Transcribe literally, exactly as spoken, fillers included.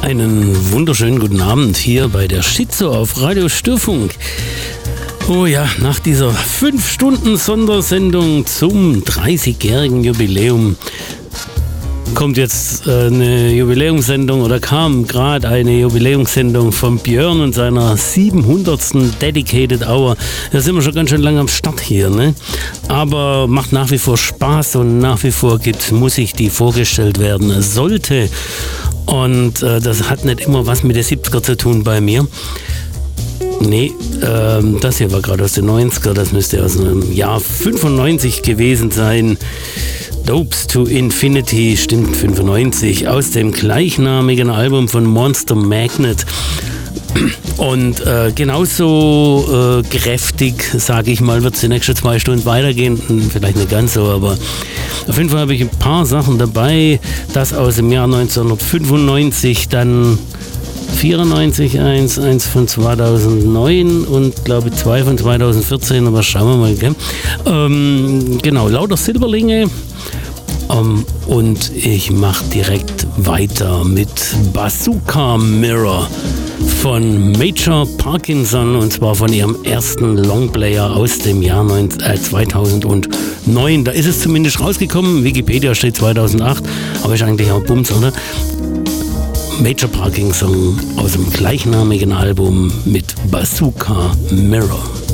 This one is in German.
Einen wunderschönen guten Abend hier bei der Schizo auf Radio Störfunk. Oh ja, nach dieser fünf Stunden Sondersendung zum dreißigjährigen Jubiläum kommt jetzt eine Jubiläumssendung oder kam gerade eine Jubiläumssendung von Björn und seiner siebenhundertsten Dedicated Hour. Da sind wir schon ganz schön lange am Start hier, ne? Aber macht nach wie vor Spaß und nach wie vor gibt Musik, die vorgestellt werden sollte. Und äh, das hat nicht immer was mit den siebziger zu tun bei mir. Nee, ähm, das hier war gerade aus den neunziger, das müsste aus dem Jahr fünfundneunzig gewesen sein. Dopes to Infinity, stimmt, fünfundneunzig, aus dem gleichnamigen Album von Monster Magnet. Und äh, genauso äh, kräftig, sage ich mal, wird es die nächsten zwei Stunden weitergehen. Vielleicht nicht ganz so, aber auf jeden Fall habe ich ein paar Sachen dabei. Das aus dem Jahr neunzehnhundertfünfundneunzig, dann vierundneunzig, eins, eins von zweitausendneun und glaube zwei von zweitausendvierzehn, aber schauen wir mal, gell? Ähm, genau, lauter Silberlinge. Um, und ich mache direkt weiter mit Bazooka Mirror von Major Parkinson, und zwar von ihrem ersten Longplayer aus dem Jahr zweitausendneun. Da ist es zumindest rausgekommen. Wikipedia steht zweitausendacht, aber ist eigentlich auch Bums, oder? Major Parkinson aus dem gleichnamigen Album mit Bazooka Mirror.